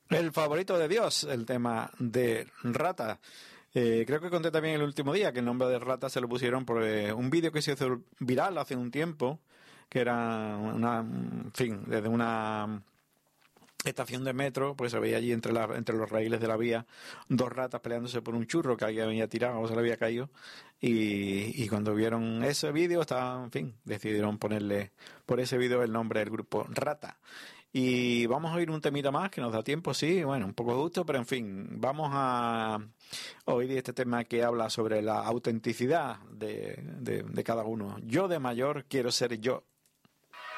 El favorito de Dios, el tema de Rata. Creo que conté también el último día que el nombre de Rata se lo pusieron por un vídeo que se hizo viral hace un tiempo, que era desde una estación de metro, pues se veía allí entre los raíles de la vía dos ratas peleándose por un churro que alguien había tirado o se le había caído, y cuando vieron ese vídeo decidieron ponerle por ese vídeo el nombre del grupo Rata. Y vamos a oír un temita más que nos da tiempo, sí, bueno, un poco justo, pero en fin, vamos a oír este tema que habla sobre la autenticidad de cada uno. Yo de mayor quiero ser yo.